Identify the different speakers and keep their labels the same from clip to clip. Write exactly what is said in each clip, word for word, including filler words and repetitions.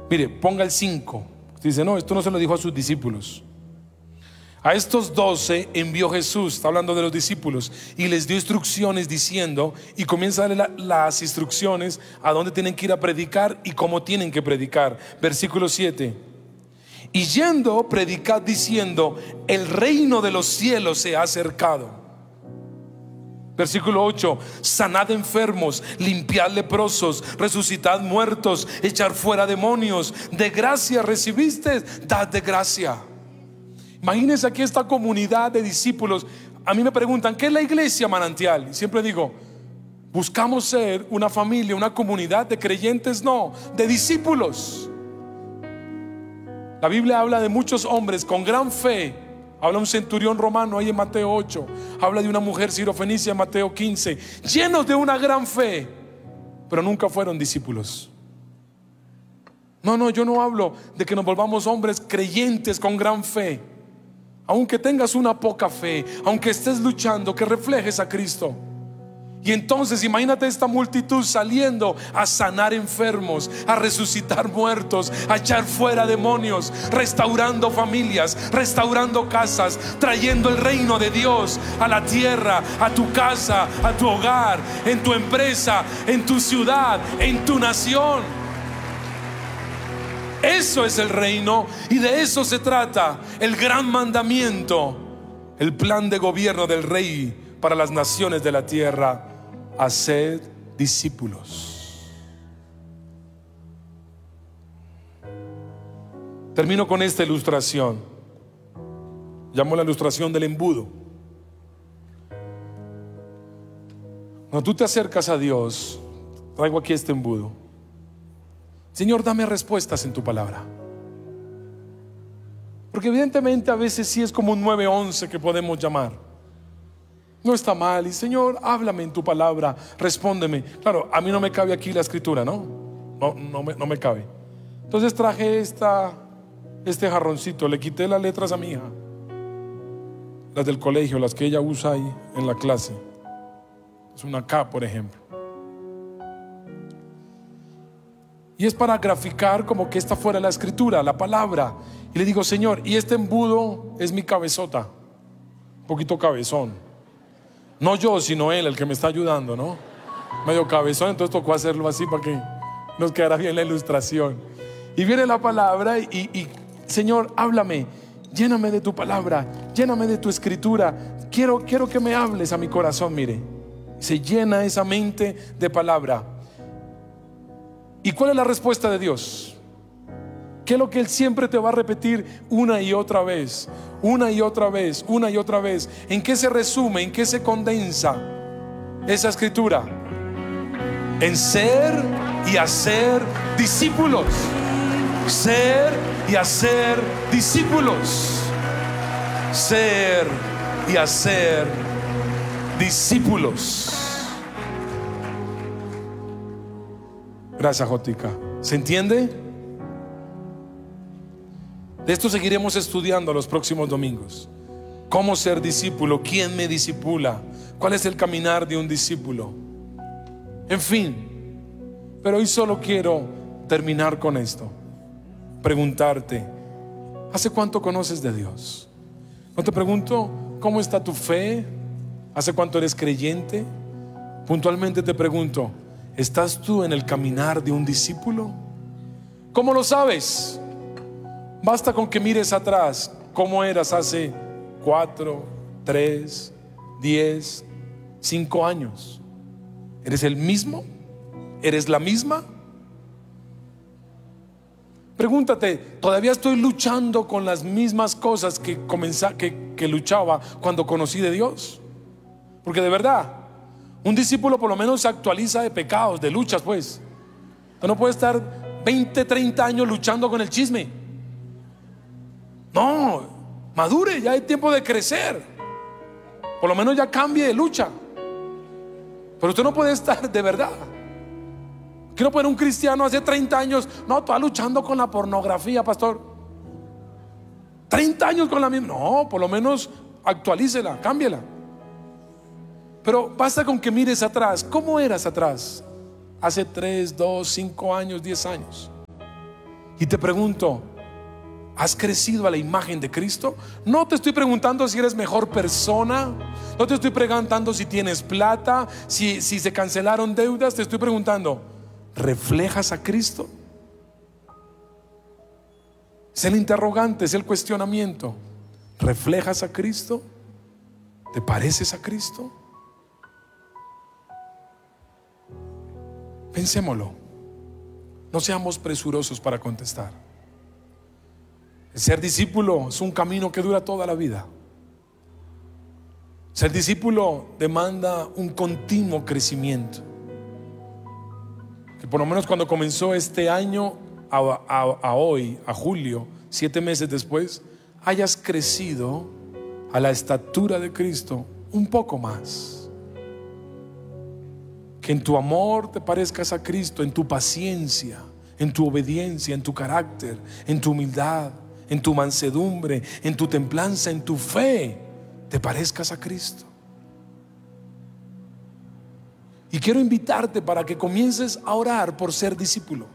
Speaker 1: Mire, ponga el cinco. Dice, no, esto no se lo dijo a sus discípulos. A estos doce envió Jesús, está hablando de los discípulos, y les dio instrucciones diciendo, y comienza a darle la, las instrucciones a dónde tienen que ir a predicar y cómo tienen que predicar. Versículo siete. Y yendo, predicad diciendo, el reino de los cielos se ha acercado. Versículo ocho. Sanad enfermos, limpiad leprosos, resucitad muertos, echar fuera demonios. De gracia recibiste, dad de gracia. Imagínense aquí esta comunidad de discípulos. A mí me preguntan, ¿qué es la iglesia Manantial? Y siempre digo, buscamos ser una familia, una comunidad de creyentes, no, de discípulos. La Biblia habla de muchos hombres con gran fe. Habla un centurión romano ahí en Mateo ocho. Habla de una mujer sirofenicia en Mateo quince, llenos de una gran fe, pero nunca fueron discípulos. No, no, yo no hablo de que nos volvamos hombres creyentes con gran fe. Aunque tengas una poca fe, aunque estés luchando, que reflejes a Cristo. Y entonces imagínate esta multitud saliendo a sanar enfermos, a resucitar muertos, a echar fuera demonios, restaurando familias, restaurando casas, trayendo el reino de Dios a la tierra, a tu casa, a tu hogar, en tu empresa, en tu ciudad, en tu nación. Eso es el reino, y de eso se trata el gran mandamiento, el plan de gobierno del rey para las naciones de la tierra: haced discípulos. Termino con esta ilustración. Llamo la ilustración del embudo. Cuando tú te acercas a Dios, traigo aquí este embudo. Señor, dame respuestas en tu palabra. Porque evidentemente a veces sí es como un nueve once que podemos llamar. No está mal, y Señor, háblame en tu palabra, respóndeme. Claro, a mí no me cabe aquí la escritura, ¿no? No, no, me, no me cabe. Entonces traje esta, este jarroncito, le quité las letras a mi hija, las del colegio, las que ella usa ahí en la clase. Es una K, por ejemplo. Y es para graficar como que esta fuera la escritura, la palabra. Y le digo, Señor, y este embudo es mi cabezota, un poquito cabezón. No yo, sino él, el que me está ayudando, ¿no? Medio cabezón, entonces tocó hacerlo así para que nos quedara bien la ilustración. Y viene la palabra y, y Señor, háblame, lléname de tu palabra, lléname de tu escritura. Quiero, quiero que me hables a mi corazón, mire. Se llena esa mente de palabra. ¿Y cuál es la respuesta de Dios? ¿Qué es lo que Él siempre te va a repetir una y otra vez? Una y otra vez, una y otra vez. ¿En qué se resume? ¿En qué se condensa esa escritura? En ser y hacer discípulos. Ser y hacer discípulos. Ser y hacer discípulos. Gracias, Jotica. ¿Se entiende? De esto seguiremos estudiando los próximos domingos. ¿Cómo ser discípulo? ¿Quién me discipula? ¿Cuál es el caminar de un discípulo? En fin. Pero hoy solo quiero terminar con esto. Preguntarte, ¿hace cuánto conoces de Dios? No te pregunto, ¿cómo está tu fe? ¿Hace cuánto eres creyente? Puntualmente te pregunto, ¿estás tú en el caminar de un discípulo? ¿Cómo lo sabes? Basta con que mires atrás. ¿Cómo eras hace cuatro, tres, diez, cinco años? ¿Eres el mismo? ¿Eres la misma? Pregúntate, ¿todavía estoy luchando con las mismas cosas que, comenza, que, que luchaba cuando conocí de Dios? Porque de verdad, un discípulo por lo menos se actualiza de pecados, de luchas, pues. Tú no puedes estar veinte, treinta años luchando con el chisme. No, madure, ya hay tiempo de crecer. Por lo menos ya cambie de lucha. Pero usted no puede estar de verdad. Quiero poner un cristiano hace treinta años, no, está luchando con la pornografía, pastor. treinta años con la misma. No, por lo menos actualícela, cámbiela. Pero basta con que mires atrás. ¿Cómo eras atrás? Hace tres, dos, cinco años, diez años. Y te pregunto, ¿has crecido a la imagen de Cristo? No te estoy preguntando si eres mejor persona, no te estoy preguntando si tienes plata, si, si se cancelaron deudas. Te estoy preguntando, ¿reflejas a Cristo? Es el interrogante, es el cuestionamiento. ¿Reflejas a Cristo? ¿Te pareces a Cristo? Pensémoslo. No seamos presurosos para contestar. El ser discípulo es un camino que dura toda la vida. Ser discípulo demanda un continuo crecimiento. Que por lo menos cuando comenzó este año a, a, a hoy, a julio, siete meses después, hayas crecido a la estatura de Cristo un poco más. Que en tu amor te parezcas a Cristo, en tu paciencia, en tu obediencia, en tu carácter, en tu humildad, en tu mansedumbre, en tu templanza, en tu fe, te parezcas a Cristo. Y quiero invitarte para que comiences a orar por ser discípulo.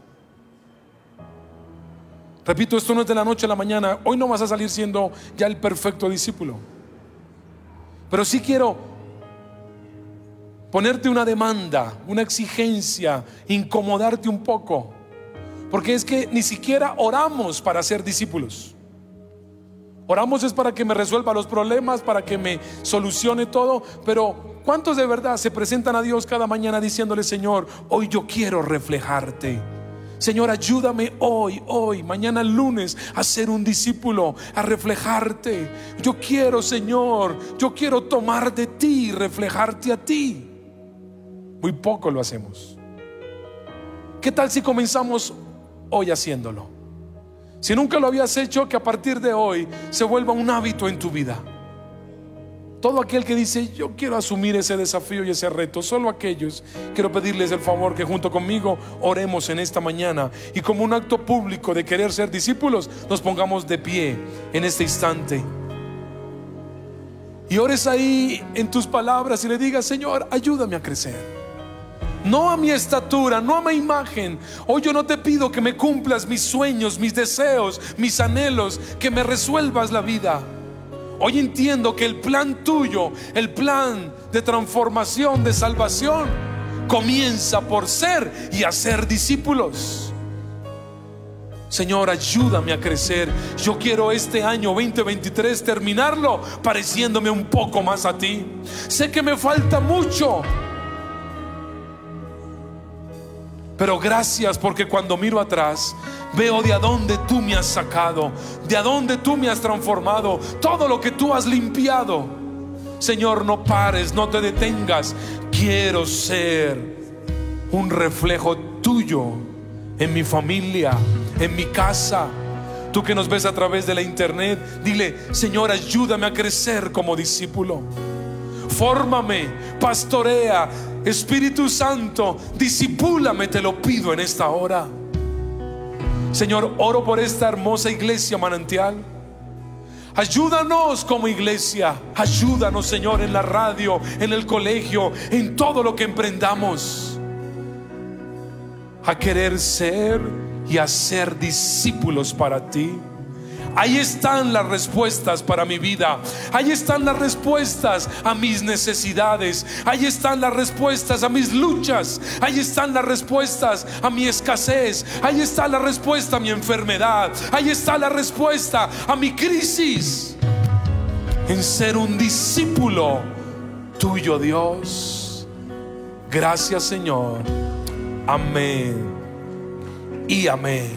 Speaker 1: Repito, esto no es de la noche a la mañana. Hoy no vas a salir siendo ya el perfecto discípulo, pero sí quiero ponerte una demanda, una exigencia, incomodarte un poco. Porque es que ni siquiera oramos para ser discípulos. Oramos es para que me resuelva los problemas, para que me solucione todo. Pero ¿cuántos de verdad se presentan a Dios cada mañana diciéndole: Señor, hoy yo quiero reflejarte? Señor, ayúdame hoy, hoy, mañana lunes, a ser un discípulo, a reflejarte. Yo quiero, Señor, yo quiero tomar de ti y reflejarte a ti. Muy poco lo hacemos. ¿Qué tal si comenzamos hoy haciéndolo? Si nunca lo habías hecho, que a partir de hoy se vuelva un hábito en tu vida. Todo aquel que dice: yo quiero asumir ese desafío y ese reto, solo aquellos, quiero pedirles el favor que junto conmigo oremos en esta mañana, y como un acto público de querer ser discípulos, nos pongamos de pie en este instante y ores ahí en tus palabras y le digas: Señor, ayúdame a crecer. No a mi estatura, no a mi imagen. Hoy yo no te pido que me cumplas mis sueños, mis deseos, mis anhelos, que me resuelvas la vida. Hoy entiendo que el plan tuyo, el plan de transformación, de salvación, comienza por ser y hacer discípulos. Señor, ayúdame a crecer. Yo quiero este año veinte veintitrés terminarlo pareciéndome un poco más a ti. Sé que me falta mucho, pero gracias, porque cuando miro atrás veo de a dónde tú me has sacado, de a dónde tú me has transformado, todo lo que tú has limpiado. Señor, no pares, no te detengas. Quiero ser un reflejo tuyo en mi familia, en mi casa. Tú que nos ves a través de la internet, dile: Señor, ayúdame a crecer como discípulo. Fórmame, pastorea. Espíritu Santo, discípulame, te lo pido en esta hora. Señor, oro por esta hermosa iglesia Manantial. Ayúdanos como iglesia. Ayúdanos, Señor, en la radio, en el colegio, en todo lo que emprendamos, a querer ser y a ser discípulos para ti. Ahí están las respuestas para mi vida. Ahí están las respuestas a mis necesidades. Ahí están las respuestas a mis luchas. Ahí están las respuestas a mi escasez. Ahí está la respuesta a mi enfermedad. Ahí está la respuesta a mi crisis. En ser un discípulo tuyo, Dios. Gracias, Señor. Amén y amén.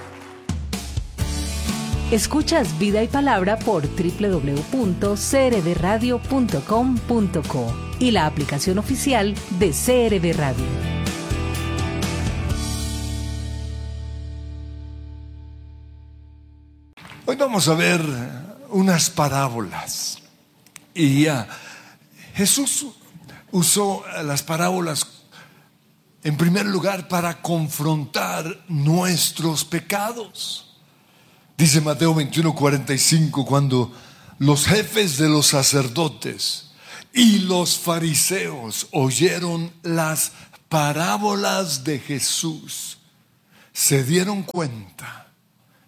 Speaker 2: Escuchas Vida y Palabra por doble u doble u doble u punto c r v radio punto com punto co y la aplicación oficial de C R V Radio.
Speaker 3: Hoy vamos a ver unas parábolas. Y uh, Jesús usó las parábolas en primer lugar para confrontar nuestros pecados. Dice Mateo veintiuno cuarenta y cinco: cuando los jefes de los sacerdotes y los fariseos oyeron las parábolas de Jesús, se dieron cuenta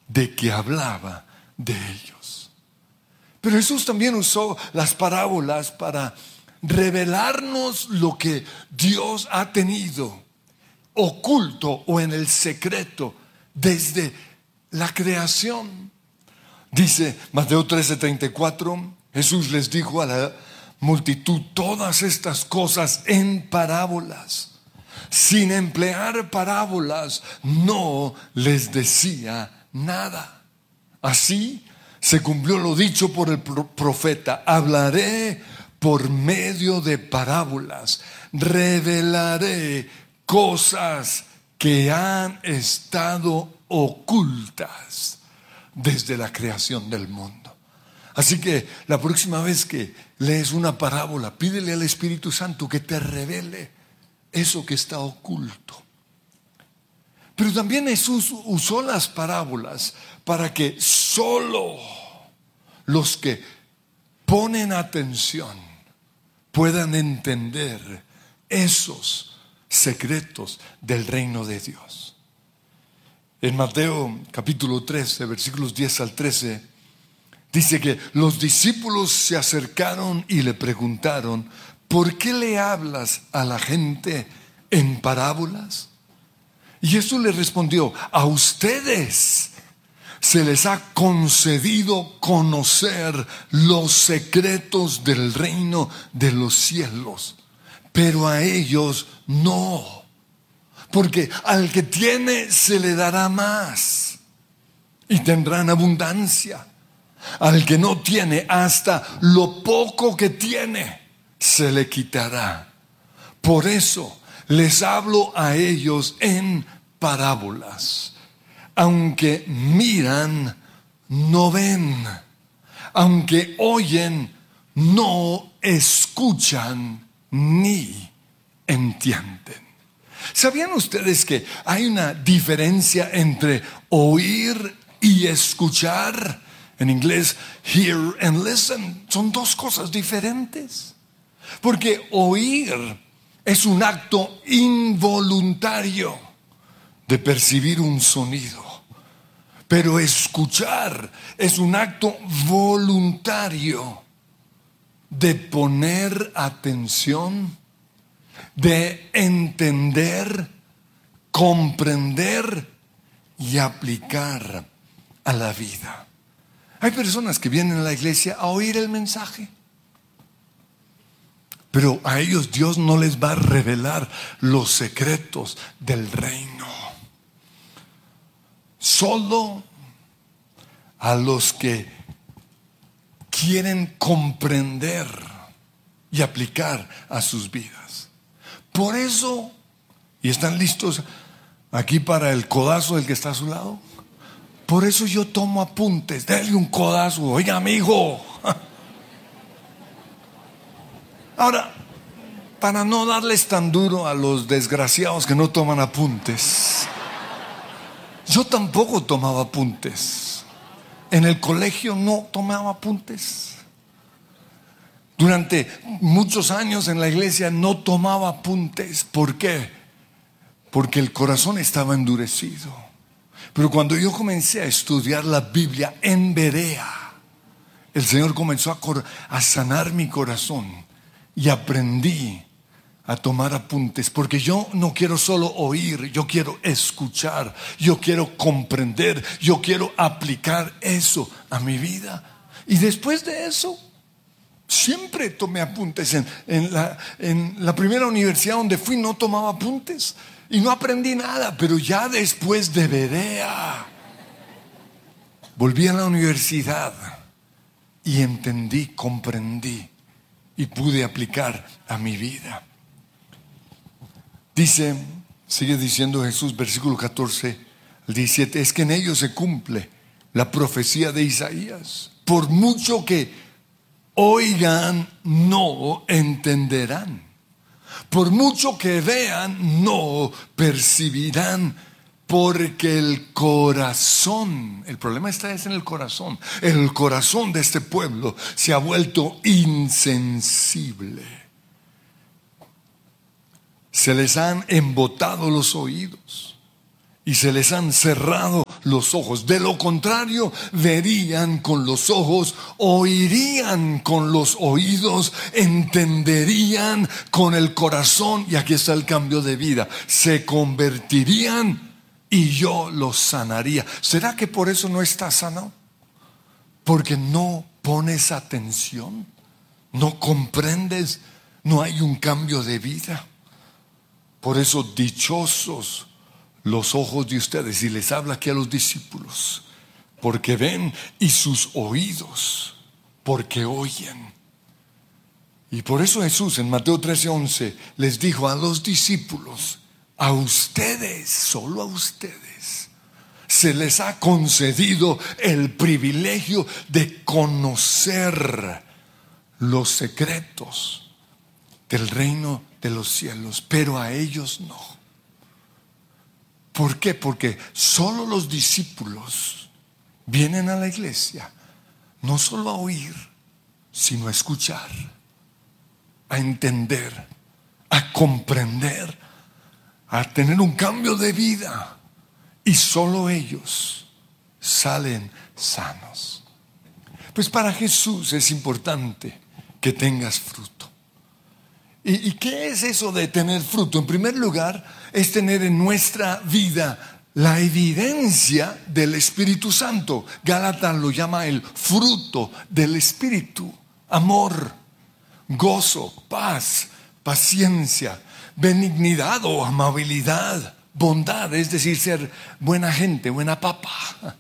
Speaker 3: de que hablaba de ellos. Pero Jesús también usó las parábolas para revelarnos lo que Dios ha tenido oculto o en el secreto desde la creación. Dice Mateo trece treinta y cuatro, Jesús les dijo a la multitud todas estas cosas en parábolas. Sin emplear parábolas no les decía nada. Así se cumplió lo dicho por el profeta: hablaré por medio de parábolas, revelaré cosas que han estado ocultas desde la creación del mundo. Así que la próxima vez que lees una parábola, pídele al Espíritu Santo que te revele eso que está oculto. Pero también Jesús usó las parábolas para que solo los que ponen atención puedan entender esos secretos del reino de Dios. En Mateo capítulo trece, versículos diez al trece, dice que los discípulos se acercaron y le preguntaron: ¿por qué le hablas a la gente en parábolas? Y Jesús le respondió: a ustedes se les ha concedido conocer los secretos del reino de los cielos, pero a ellos no. Porque al que tiene se le dará más y tendrán abundancia. Al que no tiene, hasta lo poco que tiene se le quitará. Por eso les hablo a ellos en parábolas. Aunque miran, no ven. Aunque oyen, no escuchan ni entienden. ¿Sabían ustedes que hay una diferencia entre oír y escuchar? En inglés, hear and listen. Son dos cosas diferentes. Porque oír es un acto involuntario de percibir un sonido. Pero escuchar es un acto voluntario de poner atención, de entender, comprender y aplicar a la vida. Hay personas que vienen a la iglesia a oír el mensaje, pero a ellos Dios no les va a revelar los secretos del reino. Solo a los que quieren comprender y aplicar a sus vidas. Por eso, ¿y están listos aquí para el codazo del que está a su lado? Por eso yo tomo apuntes. Denle un codazo. Oiga, amigo. Ahora, para no darles tan duro a los desgraciados que no toman apuntes, yo tampoco tomaba apuntes. En el colegio no tomaba apuntes. Durante muchos años en la iglesia no tomaba apuntes. ¿Por qué? Porque el corazón estaba endurecido. Pero cuando yo comencé a estudiar la Biblia en Berea, el Señor comenzó a, cor- a sanar mi corazón y aprendí a tomar apuntes, porque yo no quiero solo oír, yo quiero escuchar, yo quiero comprender, yo quiero aplicar eso a mi vida. Y después de eso, siempre tomé apuntes. En, en, la, en la primera universidad donde fui no tomaba apuntes y no aprendí nada, pero ya después de Berea volví a la universidad y entendí, comprendí y pude aplicar a mi vida. Dice, sigue diciendo Jesús, versículo catorce al diecisiete, es que en ellos se cumple la profecía de Isaías. Por mucho que oigan, no entenderán. Por mucho que vean, no percibirán. Porque el corazón, el problema está es en el corazón. El corazón de este pueblo se ha vuelto insensible. Se les han embotado los oídos y se les han cerrado los ojos. De lo contrario, verían con los ojos, oirían con los oídos, entenderían con el corazón, y aquí está el cambio de vida, se convertirían y yo los sanaría. ¿Será que por eso no está sanado? Porque no pones atención, no comprendes, no hay un cambio de vida. Por eso dichosos los ojos de ustedes, y les habla aquí a los discípulos, porque ven, y sus oídos, porque oyen. Y por eso Jesús en Mateo trece once les dijo a los discípulos: a ustedes, solo a ustedes, se les ha concedido el privilegio de conocer los secretos del reino de los cielos, pero a ellos no. ¿Por qué? Porque solo los discípulos vienen a la iglesia, no solo a oír, sino a escuchar, a entender, a comprender, a tener un cambio de vida. Y solo ellos salen sanos. Pues para Jesús es importante que tengas fruto. ¿Y, y qué es eso de tener fruto? En primer lugar, es tener en nuestra vida la evidencia del Espíritu Santo. Gálatas lo llama el fruto del Espíritu: amor, gozo, paz, paciencia, benignidad o amabilidad, bondad, es decir, ser buena gente, buena papa,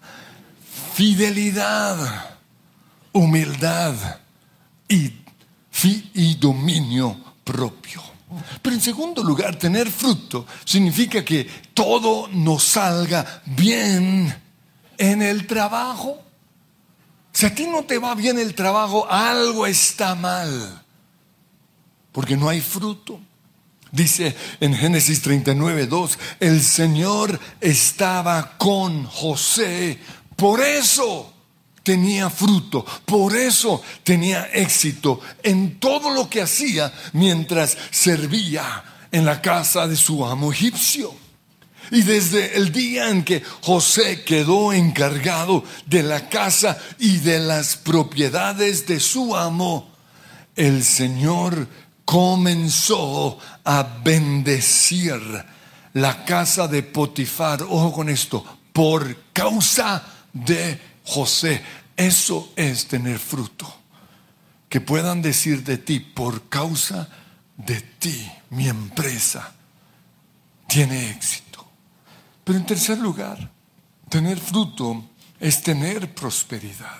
Speaker 3: fidelidad, humildad y, y dominio propio. Pero en segundo lugar, tener fruto significa que todo nos salga bien en el trabajo. Si a ti no te va bien el trabajo, algo está mal, porque no hay fruto. Dice en Génesis treinta y nueve dos, el Señor estaba con José, por eso tenía fruto, por eso tenía éxito en todo lo que hacía mientras servía en la casa de su amo egipcio. Y desde el día en que José quedó encargado de la casa y de las propiedades de su amo, el Señor comenzó a bendecir la casa de Potifar. Ojo con esto: por causa de José. Eso es tener fruto. Que puedan decir de ti: por causa de ti, mi empresa tiene éxito. Pero en tercer lugar, tener fruto es tener prosperidad.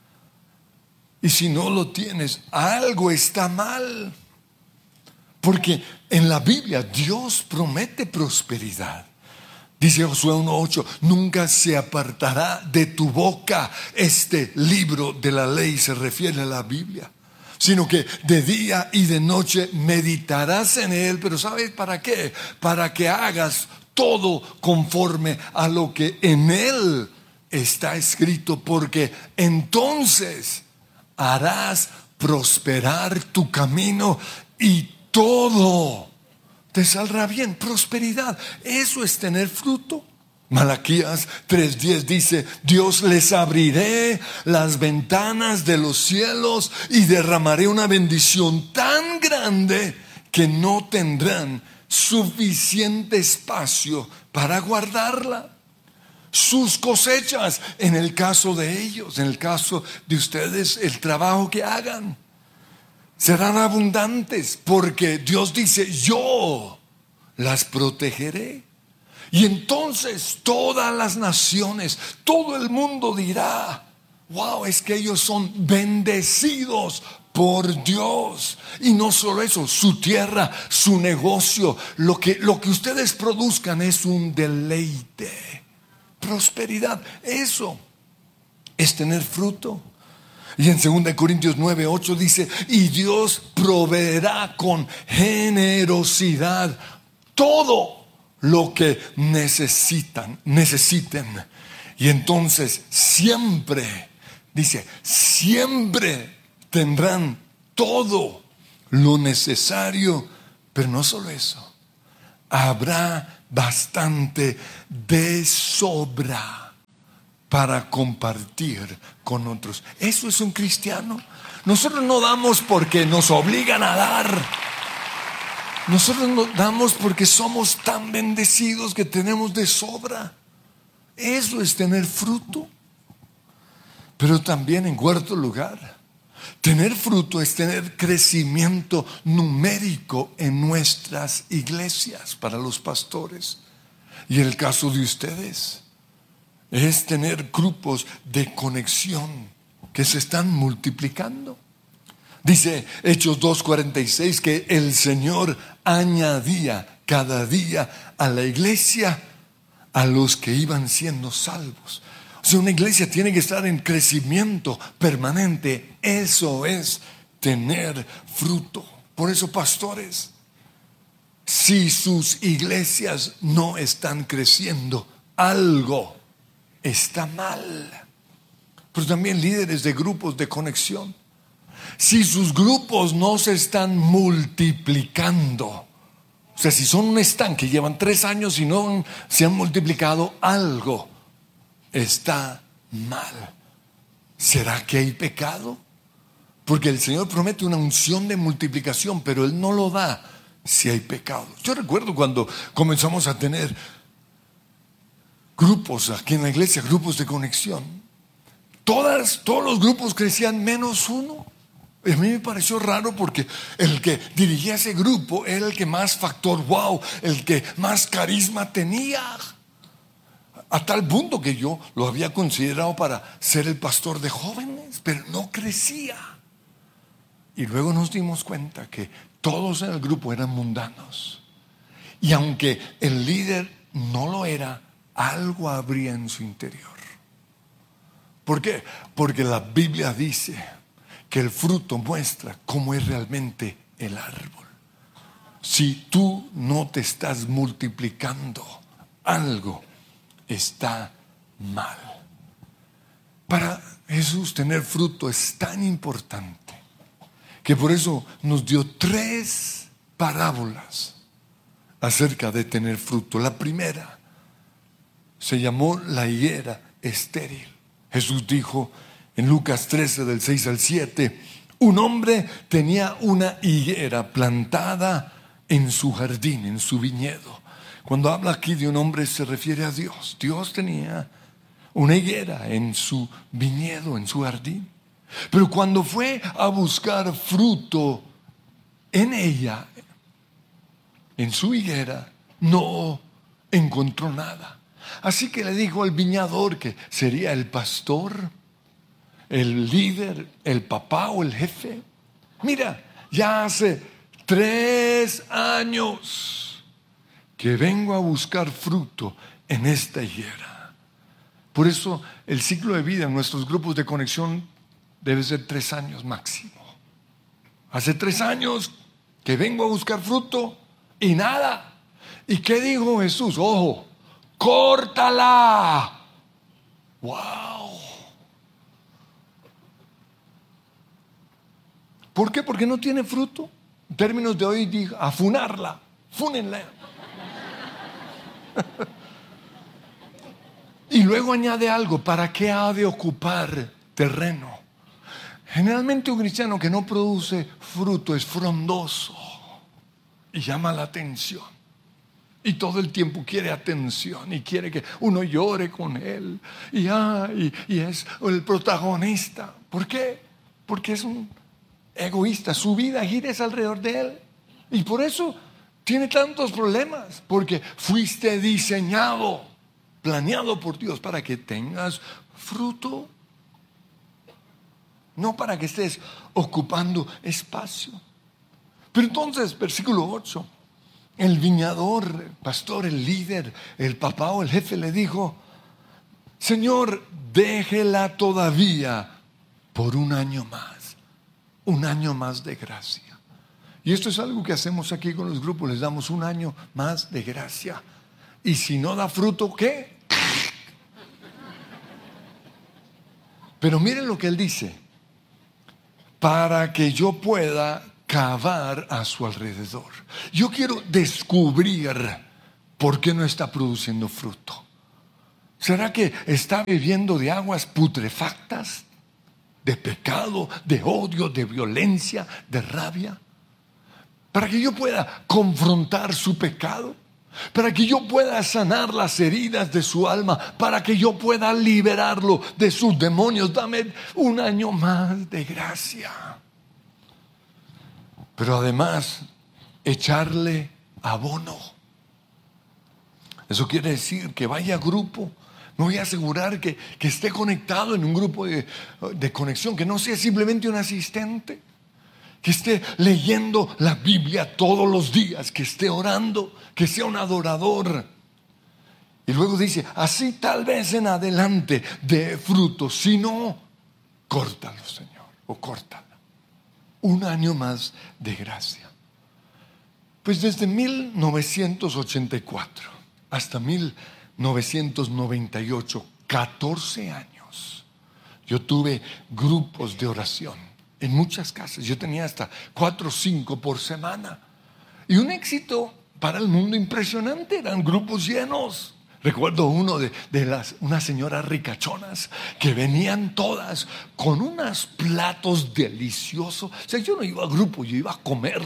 Speaker 3: Y si no lo tienes, algo está mal. Porque en la Biblia Dios promete prosperidad. Dice Josué uno ocho, nunca se apartará de tu boca este libro de la ley, se refiere a la Biblia, sino que de día y de noche meditarás en él. Pero ¿sabes para qué? Para que hagas todo conforme a lo que en él está escrito, porque entonces harás prosperar tu camino y todo te saldrá bien. Prosperidad, eso es tener fruto. Malaquías tres diez dice: Dios les abriré las ventanas de los cielos y derramaré una bendición tan grande que no tendrán suficiente espacio para guardarla. Sus cosechas, en el caso de ellos, en el caso de ustedes, el trabajo que hagan, serán abundantes, porque Dios dice: yo las protegeré. Y entonces todas las naciones, todo el mundo dirá: wow, es que ellos son bendecidos por Dios. Y no solo eso, su tierra, su negocio, lo que, lo que ustedes produzcan es un deleite. Prosperidad, eso es tener fruto. Y en segunda Corintios nueve ocho dice: y Dios proveerá con generosidad todo lo que necesitan, necesiten. Y entonces siempre, dice, siempre tendrán todo lo necesario. Pero no solo eso, habrá bastante de sobra para compartir con otros. Eso es un cristiano. Nosotros no damos porque nos obligan a dar. Nosotros no damos porque somos tan bendecidos que tenemos de sobra. Eso es tener fruto. Pero también, en cuarto lugar, tener fruto es tener crecimiento numérico en nuestras iglesias para los pastores. Y el caso de ustedes es tener grupos de conexión que se están multiplicando. Dice Hechos dos cuarenta y seis que el Señor añadía cada día a la iglesia a los que iban siendo salvos. O sea, una iglesia tiene que estar en crecimiento permanente. Eso es tener fruto. Por eso, pastores, si sus iglesias no están creciendo, algo está mal. Pero también líderes de grupos de conexión, si sus grupos no se están multiplicando, o sea, si son un estanque, llevan tres años y no se han multiplicado, algo está mal. ¿Será que hay pecado? Porque el Señor promete una unción de multiplicación, pero Él no lo da si hay pecado. Yo recuerdo cuando comenzamos a tener grupos aquí en la iglesia, grupos de conexión. Todas, todos los grupos crecían menos uno. Y a mí me pareció raro porque el que dirigía ese grupo era el que más factor wow, el que más carisma tenía. A tal punto que yo lo había considerado para ser el pastor de jóvenes, pero no crecía. Y luego nos dimos cuenta que todos en el grupo eran mundanos. Y aunque el líder no lo era, algo habría en su interior. ¿Por qué? Porque la Biblia dice que el fruto muestra cómo es realmente el árbol. Si tú no te estás multiplicando, algo está mal. Para Jesús tener fruto es tan importante que por eso nos dio tres parábolas acerca de tener fruto. La primera se llamó la higuera estéril. Jesús dijo en Lucas trece del seis al siete, un hombre tenía una higuera plantada en su jardín, en su viñedo. Cuando habla aquí de un hombre se refiere a Dios. Dios tenía una higuera en su viñedo, en su jardín. Pero cuando fue a buscar fruto en ella, en su higuera, no encontró nada. Así que le dijo al viñador, que sería el pastor, el líder, el papá o el jefe: mira, ya hace tres años que vengo a buscar fruto en esta higuera. Por eso el ciclo de vida en nuestros grupos de conexión debe ser tres años máximo. Hace tres años que vengo a buscar fruto y nada. ¿Y qué dijo Jesús? Ojo, córtala. Wow. ¿Por qué? Porque no tiene fruto. En términos de hoy, dijo, afunarla, fúnenla. Y luego añade algo: ¿para qué ha de ocupar terreno? Generalmente un cristiano que no produce fruto es frondoso y llama la atención. Y todo el tiempo quiere atención y quiere que uno llore con él. Y, ah, y, y es el protagonista. ¿Por qué? Porque es un egoísta. Su vida gira alrededor de él. Y por eso tiene tantos problemas. Porque fuiste diseñado, planeado por Dios para que tengas fruto. No para que estés ocupando espacio. Pero entonces, versículo ocho. El viñador, el pastor, el líder, el papá o el jefe le dijo: Señor, déjela todavía por un año más, un año más de gracia. Y esto es algo que hacemos aquí con los grupos, les damos un año más de gracia. Y si no da fruto, ¿qué? Pero miren lo que él dice: para que yo pueda cavar a su alrededor. Yo quiero descubrir ¿por qué no está produciendo fruto? ¿Será que está bebiendo de aguas putrefactas? De pecado, de odio, de violencia, de rabia. Para que yo pueda confrontar su pecado. Para que yo pueda sanar las heridas de su alma. Para que yo pueda liberarlo de sus demonios. Dame un año más de gracia. Pero además, echarle abono. Eso quiere decir que vaya a grupo. Me voy a asegurar que, que esté conectado en un grupo de, de conexión, que no sea simplemente un asistente, que esté leyendo la Biblia todos los días, que esté orando, que sea un adorador. Y luego dice, así tal vez en adelante dé fruto, si no, córtalo, Señor, o córtalo. Un año más de gracia. Pues desde mil novecientos ochenta y cuatro hasta mil novecientos noventa y ocho, catorce años, yo tuve grupos de oración en muchas casas. Yo tenía hasta cuatro o cinco por semana. Y un éxito para el mundo impresionante. Eran grupos llenos. Recuerdo uno de, de las, unas señoras ricachonas que venían todas con unos platos deliciosos. O sea, yo no iba a grupo, yo iba a comer.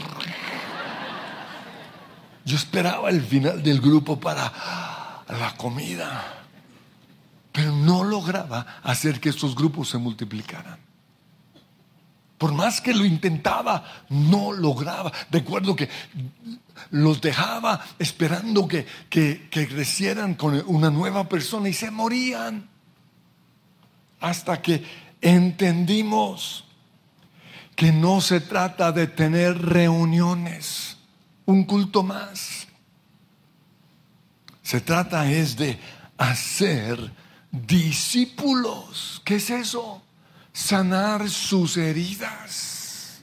Speaker 3: Yo esperaba el final del grupo para la comida, pero no lograba hacer que estos grupos se multiplicaran. Por más que lo intentaba, no lograba. Recuerdo que los dejaba esperando que, que, que crecieran con una nueva persona y se morían. Hasta que entendimos que no se trata de tener reuniones, un culto más. Se trata es de hacer discípulos. ¿Qué es eso? Sanar sus heridas,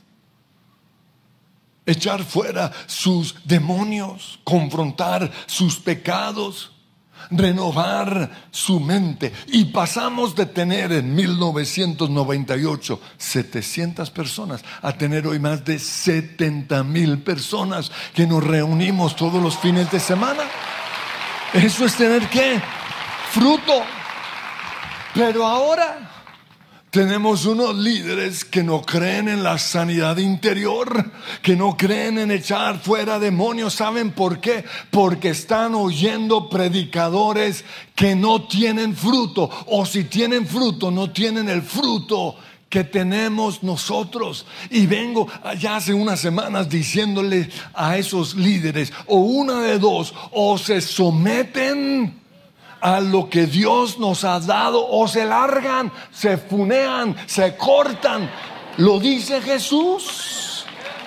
Speaker 3: echar fuera sus demonios, confrontar sus pecados, renovar su mente. Y pasamos de tener en mil novecientos noventa y ocho setecientas personas a tener hoy más de setenta mil personas que nos reunimos todos los fines de semana. Eso es tener ¿qué? Fruto. Pero ahora tenemos unos líderes que no creen en la sanidad interior, que no creen en echar fuera demonios. ¿Saben por qué? Porque están oyendo predicadores que no tienen fruto, o si tienen fruto, no tienen el fruto que tenemos nosotros. Y vengo allá hace unas semanas diciéndole a esos líderes, o una de dos, o se someten a lo que Dios nos ha dado, o se largan, se funean, se cortan. Lo dice Jesús.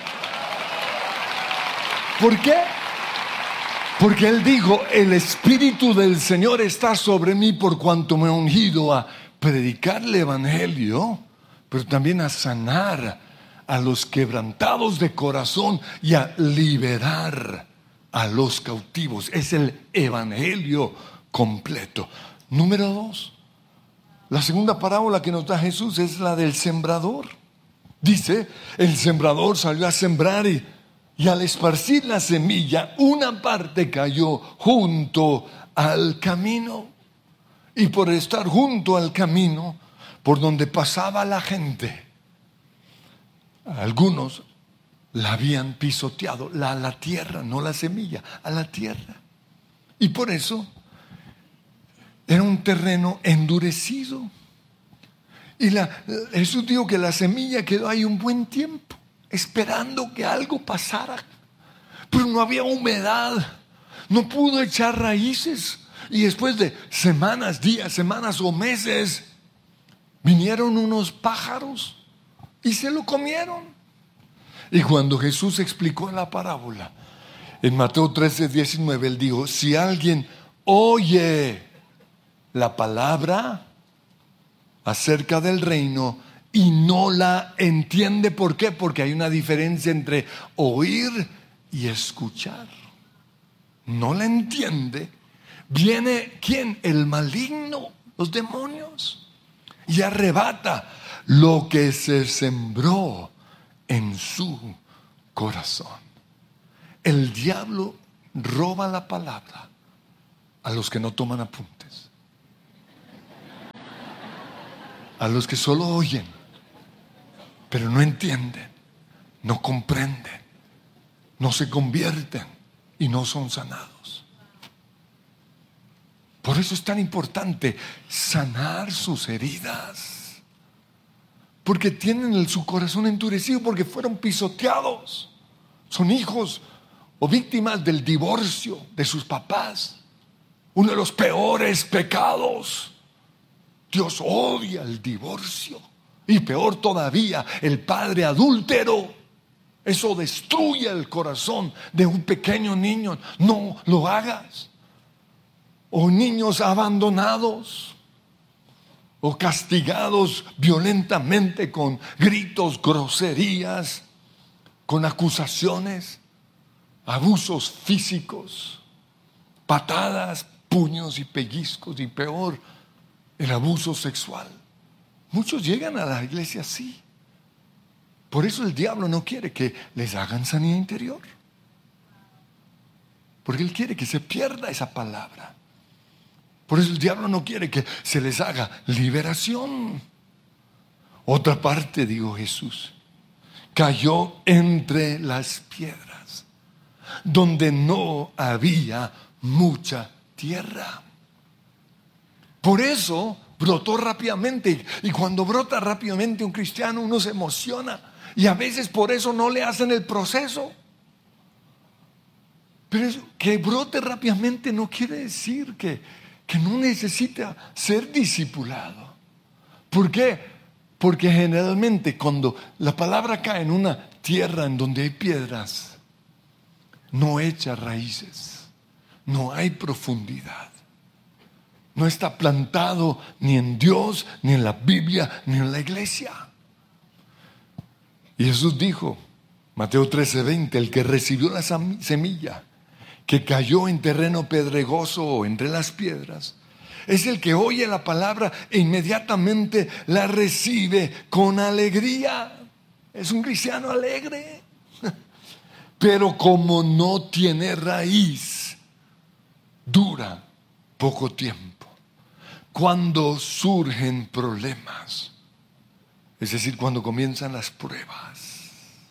Speaker 3: ¿Por qué? Porque Él dijo, el Espíritu del Señor está sobre mí por cuanto me ha ungido a predicar el Evangelio, pero también a sanar a los quebrantados de corazón y a liberar a los cautivos. Es el Evangelio completo. Número dos, la segunda parábola que nos da Jesús es la del sembrador. Dice, el sembrador salió a sembrar y, y al esparcir la semilla, una parte cayó junto al camino. Y por estar junto al camino, por donde pasaba la gente, algunos la habían pisoteado, la, la tierra, no la semilla, a la tierra. Y por eso era un terreno endurecido. Y la, Jesús dijo que la semilla quedó ahí un buen tiempo, esperando que algo pasara. Pero no había humedad, no pudo echar raíces. Y después de semanas, días, semanas o meses, vinieron unos pájaros y se lo comieron. Y cuando Jesús explicó la parábola, en Mateo trece, diecinueve, Él dijo, si alguien oye la palabra acerca del reino y no la entiende, ¿por qué? Porque hay una diferencia entre oír y escuchar. No la entiende. Viene ¿quién? El maligno, los demonios, y arrebata lo que se sembró en su corazón. El diablo roba la palabra a los que no toman apuntes, a los que solo oyen, pero no entienden, no comprenden, no se convierten y no son sanados. Por eso es tan importante sanar sus heridas, porque tienen el, su corazón endurecido, porque fueron pisoteados. Son hijos o víctimas del divorcio de sus papás, uno de los peores pecados. Dios odia el divorcio, y peor todavía, el padre adúltero. Eso destruye el corazón de un pequeño niño. No lo hagas. O niños abandonados o castigados violentamente con gritos, groserías, con acusaciones, abusos físicos, patadas, puños y pellizcos, y peor, el abuso sexual. Muchos llegan a la iglesia así. Por eso el diablo no quiere que les hagan sanidad interior, porque él quiere que se pierda esa palabra. Por eso el diablo no quiere que se les haga liberación. Otra parte, dijo Jesús, cayó entre las piedras, donde no había mucha tierra. Por eso brotó rápidamente. Y cuando brota rápidamente un cristiano, uno se emociona. Y a veces por eso no le hacen el proceso. Pero eso, que brote rápidamente no quiere decir que, que no necesita ser discipulado. ¿Por qué? Porque generalmente cuando la palabra cae en una tierra en donde hay piedras, no echa raíces, no hay profundidad. No está plantado ni en Dios, ni en la Biblia, ni en la iglesia. Y Jesús dijo, Mateo trece veinte, el que recibió la semilla que cayó en terreno pedregoso o entre las piedras, es el que oye la palabra e inmediatamente la recibe con alegría. Es un cristiano alegre. Pero como no tiene raíz, dura poco tiempo. Cuando surgen problemas, es decir, cuando comienzan las pruebas,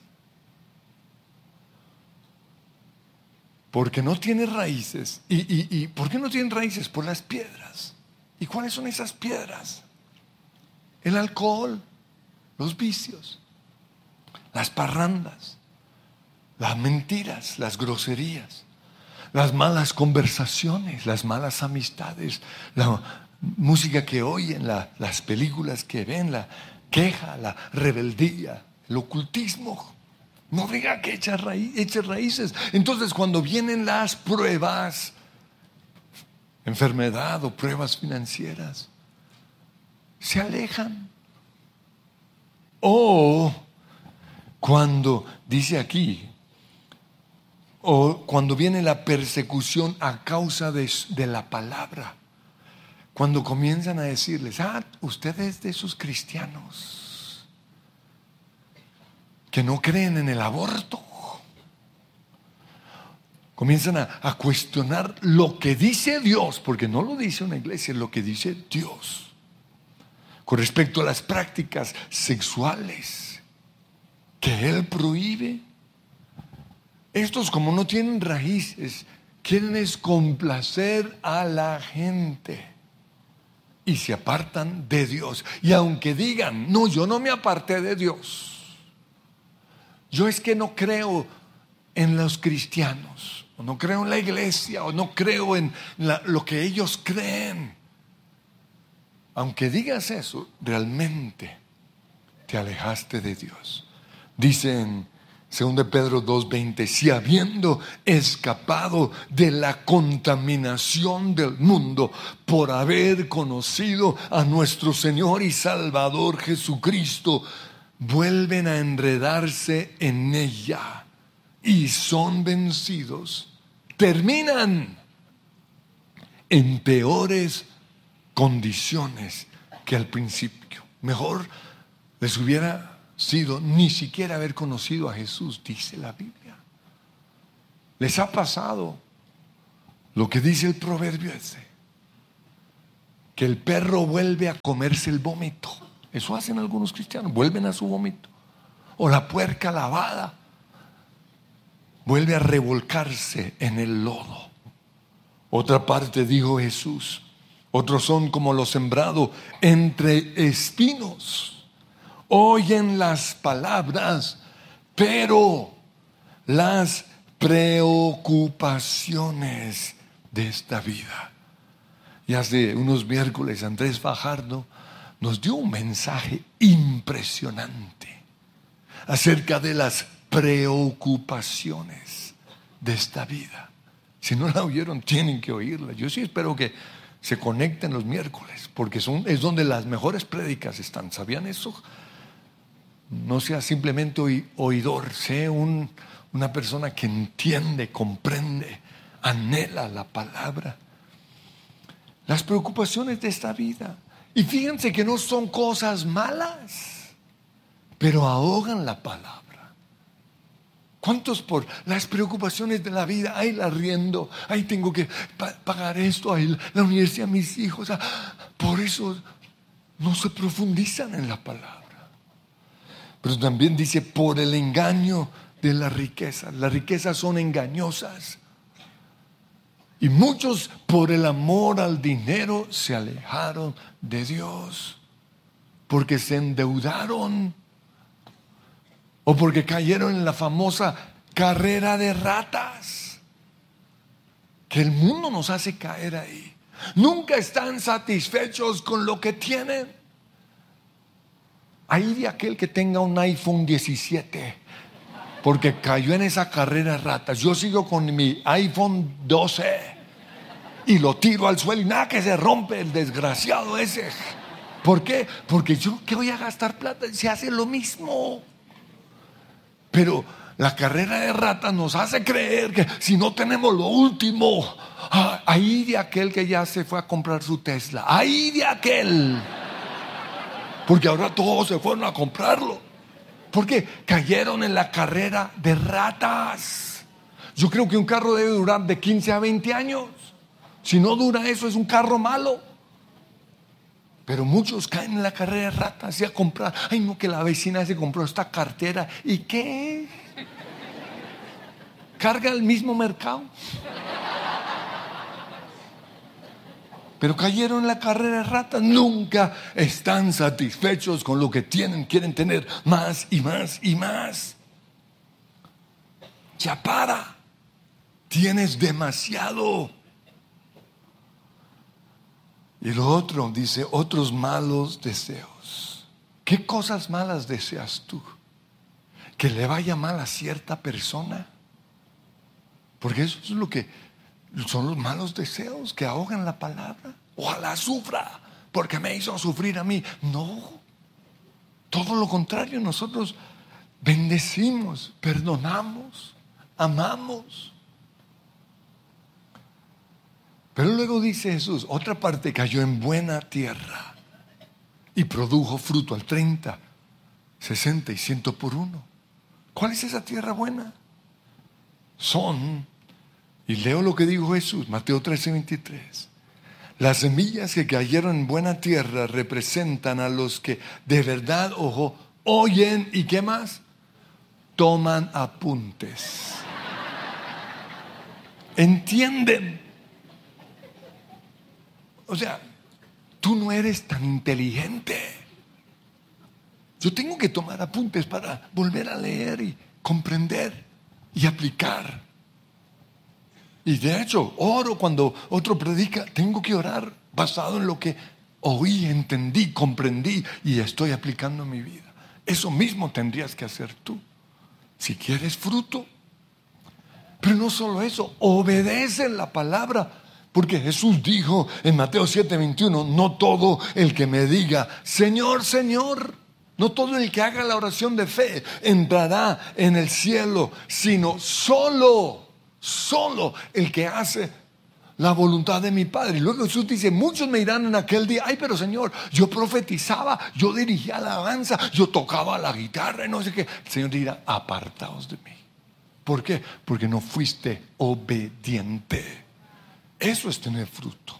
Speaker 3: porque no tiene raíces. ¿Y, y, y por qué no tienen raíces? Por las piedras. ¿Y cuáles son esas piedras? El alcohol, los vicios, las parrandas, las mentiras, las groserías, las malas conversaciones, las malas amistades, la música que oyen, la, las películas que ven, la queja, la rebeldía, el ocultismo. No diga que eche raí, eche raíces. Entonces, cuando vienen las pruebas, enfermedad o pruebas financieras, se alejan. O cuando dice aquí, o cuando viene la persecución a causa de, de la palabra, cuando comienzan a decirles, ah, usted es de esos cristianos que no creen en el aborto. Comienzan a, a cuestionar lo que dice Dios, porque no lo dice una iglesia, es lo que dice Dios, con respecto a las prácticas sexuales que Él prohíbe. Estos, como no tienen raíces, quieren es complacer a la gente y se apartan de Dios. Y aunque digan, no, yo no me aparté de Dios, yo es que no creo en los cristianos, o no creo en la iglesia, o no creo en la, lo que ellos creen. Aunque digas eso, realmente te alejaste de Dios. Dice en Segunda de Pedro dos veinte, si habiendo escapado de la contaminación del mundo por haber conocido a nuestro Señor y Salvador Jesucristo, vuelven a enredarse en ella y son vencidos, terminan en peores condiciones que al principio. Mejor les hubiera sido ni siquiera haber conocido a Jesús, dice la Biblia. Les ha pasado lo que dice el proverbio ese, que el perro vuelve a comerse el vómito. Eso hacen algunos cristianos, vuelven a su vómito. O la puerca lavada vuelve a revolcarse en el lodo. Otra parte dijo Jesús, otros son como lo sembrado entre espinos. Oyen las palabras, pero las preocupaciones de esta vida. Y hace unos miércoles Andrés Fajardo nos dio un mensaje impresionante acerca de las preocupaciones de esta vida. Si no la oyeron, tienen que oírla. Yo sí espero que se conecten los miércoles, porque son, es donde las mejores prédicas están. ¿Sabían eso? No sea simplemente oidor, sea un, una persona que entiende, comprende, anhela la palabra. Las preocupaciones de esta vida. Y fíjense que no son cosas malas, pero ahogan la palabra. ¿Cuántos por las preocupaciones de la vida? Ay, el arriendo, ay, tengo que pa- pagar esto, ay, la universidad de mis hijos. Por eso no se profundizan en la palabra. Pero también dice, por el engaño de la riqueza. Las riquezas son engañosas. Y muchos por el amor al dinero se alejaron de Dios, porque se endeudaron o porque cayeron en la famosa carrera de ratas, que el mundo nos hace caer ahí. Nunca están satisfechos con lo que tienen. Ahí de aquel que tenga un iPhone diecisiete, porque cayó en esa carrera de ratas. Yo sigo con mi iPhone doce y lo tiro al suelo y nada, que se rompe el desgraciado ese. ¿Por qué? Porque yo, ¿qué voy a gastar plata? Se hace lo mismo. Pero la carrera de ratas nos hace creer que si no tenemos lo último, ah, ahí de aquel que ya se fue a comprar su Tesla, ahí de aquel, porque ahora todos se fueron a comprarlo. Porque cayeron en la carrera de ratas. Yo creo que un carro debe durar de quince a veinte años. Si no dura eso, es un carro malo. Pero muchos caen en la carrera de ratas y a comprar. Ay, no, que la vecina se compró esta cartera. ¿Y qué? ¿Carga el mismo mercado? Pero cayeron en la carrera de ratas. Nunca están satisfechos con lo que tienen. Quieren tener más y más y más. Ya para. Tienes demasiado. Y lo otro, dice, otros malos deseos. ¿Qué cosas malas deseas tú? ¿Que le vaya mal a cierta persona? Porque eso es lo que son los malos deseos que ahogan la palabra. Ojalá sufra, porque me hizo sufrir a mí. No, todo lo contrario. Nosotros bendecimos, perdonamos, amamos. Pero luego dice Jesús, otra parte cayó en buena tierra y produjo fruto al treinta, sesenta y ciento por uno. ¿Cuál es esa tierra buena? Son, y leo lo que dijo Jesús, Mateo trece, veintitrés. Las semillas que cayeron en buena tierra representan a los que de verdad, ojo, oyen y ¿qué más? Toman apuntes. Entienden. O sea, tú no eres tan inteligente. Yo tengo que tomar apuntes para volver a leer y comprender y aplicar. Y de hecho, oro cuando otro predica. Tengo que orar basado en lo que oí, entendí, comprendí y estoy aplicando en mi vida. Eso mismo tendrías que hacer tú, si quieres fruto. Pero no solo eso, obedece la palabra. Porque Jesús dijo en Mateo siete, veintiuno, no todo el que me diga, Señor, Señor, no todo el que haga la oración de fe entrará en el cielo, sino solo, solo el que hace la voluntad de mi Padre. Y luego Jesús dice, muchos me dirán en aquel día, ay, pero Señor, yo profetizaba, yo dirigía alabanza, yo tocaba la guitarra y no sé qué. El Señor dirá, apartaos de mí. ¿Por qué? Porque no fuiste obediente. Eso es tener fruto.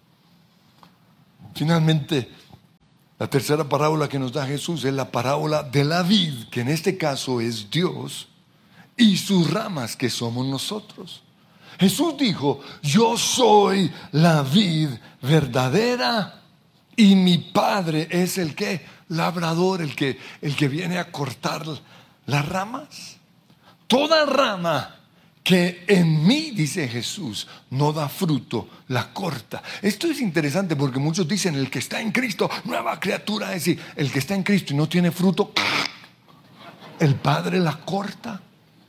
Speaker 3: Finalmente, la tercera parábola que nos da Jesús es la parábola de la vid, que en este caso es Dios, y sus ramas, que somos nosotros. Jesús dijo: yo soy la vid verdadera y mi Padre es el que labrador, el que, el que viene a cortar las ramas. Toda rama que en mí, dice Jesús, no da fruto, la corta. Esto es interesante porque muchos dicen: el que está en Cristo, nueva criatura. Es decir, el que está en Cristo y no tiene fruto, el Padre la corta.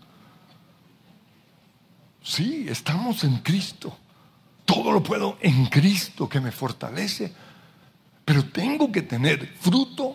Speaker 3: Sí, estamos en Cristo. Todo lo puedo en Cristo que me fortalece. Pero tengo que tener fruto.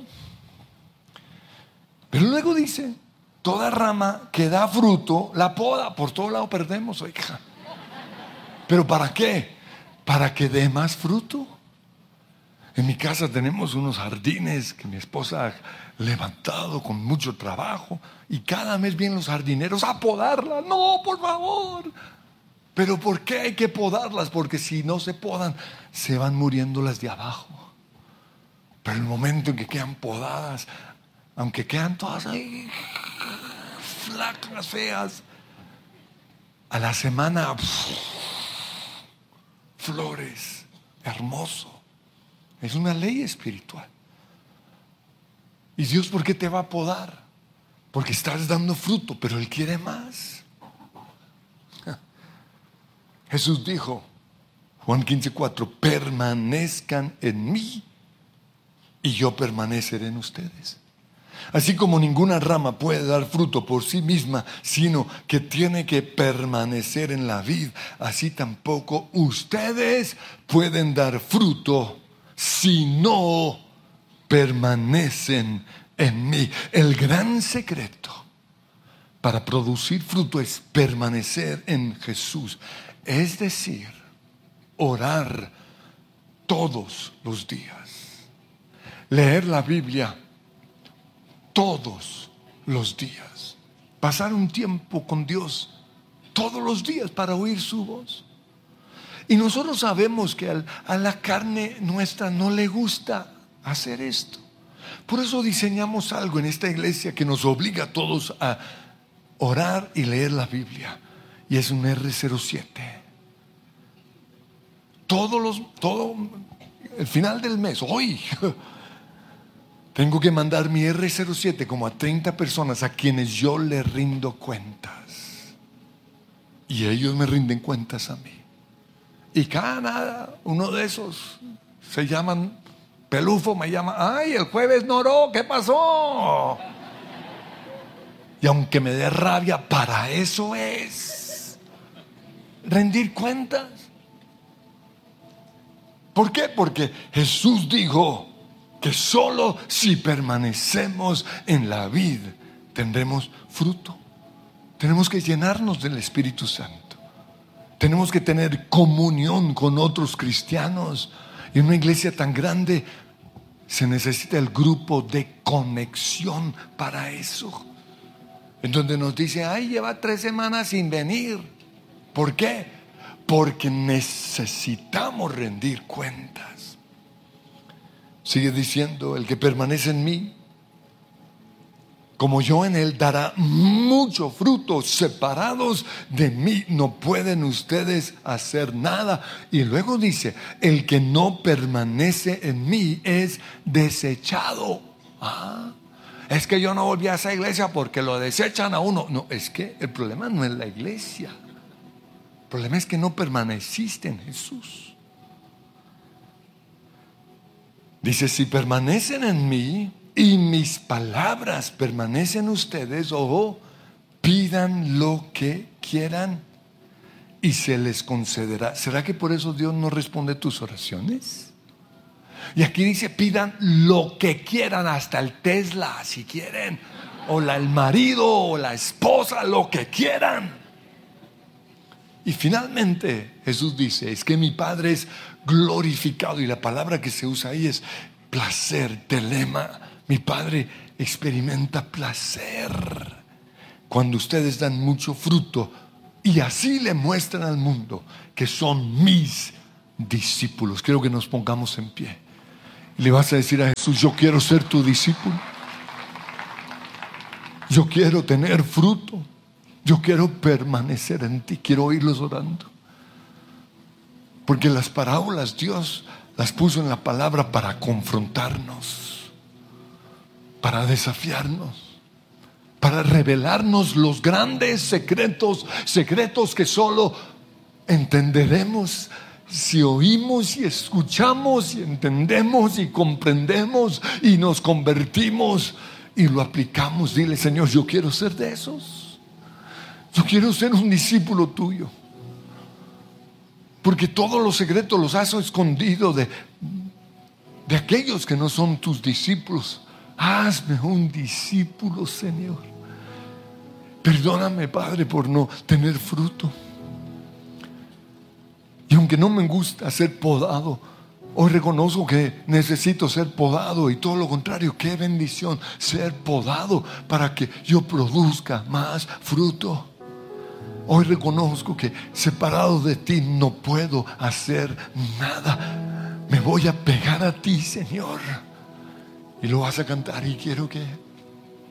Speaker 3: Pero luego dice: toda rama que da fruto, la poda. Por todo lado perdemos, oiga. ¿Pero para qué? Para que dé más fruto. En mi casa tenemos unos jardines que mi esposa ha levantado con mucho trabajo. Y cada mes vienen los jardineros a podarla. No, por favor. ¿Pero por qué hay que podarlas? Porque si no se podan, se van muriendo las de abajo. Pero el momento en que quedan podadas, aunque quedan todas ahí flacas, feas, a la semana pff, flores, hermoso. Es una ley espiritual. ¿Y Dios por qué te va a podar? Porque estás dando fruto, pero Él quiere más. Jesús dijo, Juan quince cuatro: permanezcan en mí y yo permaneceré en ustedes. Así como ninguna rama puede dar fruto por sí misma, sino que tiene que permanecer en la vid, así tampoco ustedes pueden dar fruto si no permanecen en mí. El gran secreto para producir fruto es permanecer en Jesús. Es decir, orar todos los días, leer la Biblia todos los días, pasar un tiempo con Dios todos los días para oír su voz. Y nosotros sabemos que al, a la carne nuestra no le gusta hacer esto. Por eso diseñamos algo en esta iglesia que nos obliga a todos a orar y leer la Biblia. Y es un erre cero siete. Todos los, todo el final del mes, hoy, tengo que mandar mi erre cero siete como a treinta personas a quienes yo le rindo cuentas. Y ellos me rinden cuentas a mí. Y cada uno de esos se llaman Pelufo, me llama: ay, el jueves no oró, ¿qué pasó? Y aunque me dé rabia, para eso es rendir cuentas. ¿Por qué? Porque Jesús dijo que solo si permanecemos en la vid tendremos fruto. Tenemos que llenarnos del Espíritu Santo. Tenemos que tener comunión con otros cristianos. Y en una iglesia tan grande se necesita el grupo de conexión para eso. En donde nos dice: ay, lleva tres semanas sin venir. ¿Por qué? Porque necesitamos rendir cuentas. Sigue diciendo: el que permanece en mí, como yo en él, dará mucho fruto. Separados de mí no pueden ustedes hacer nada. Y luego dice: el que no permanece en mí es desechado. Ah, es que yo no volví a esa iglesia porque lo desechan a uno. No, es que el problema no es la iglesia. El problema es que no permaneciste en Jesús. Dice: si permanecen en mí y mis palabras permanecen en ustedes, ojo, pidan lo que quieran y se les concederá. ¿Será que por eso Dios no responde tus oraciones? Y aquí dice: pidan lo que quieran, hasta el Tesla si quieren, o la, el marido o la esposa, lo que quieran. Y finalmente Jesús dice: es que mi Padre es glorificado, y la palabra que se usa ahí es placer, telema. Mi Padre experimenta placer cuando ustedes dan mucho fruto Y así le muestran al mundo que son mis discípulos. Quiero que nos pongamos en pie. Le vas a decir a Jesús: yo quiero ser tu discípulo. Yo quiero tener fruto. Yo quiero permanecer en ti. Quiero oírlos orando. Porque las parábolas Dios las puso en la palabra para confrontarnos, para desafiarnos, para revelarnos los grandes secretos, secretos que solo entenderemos si oímos y escuchamos y entendemos y comprendemos y nos convertimos y lo aplicamos. Dile: Señor, yo quiero ser de esos. Yo quiero ser un discípulo tuyo. Porque todos los secretos los has escondido de, de aquellos que no son tus discípulos. Hazme un discípulo, Señor. Perdóname, Padre, por no tener fruto. Y aunque no me gusta ser podado, hoy reconozco que necesito ser podado. Y todo lo contrario, qué bendición ser podado para que yo produzca más fruto. Hoy reconozco que separado de ti no puedo hacer nada. Me voy a pegar a ti, Señor. Y lo vas a cantar, y quiero que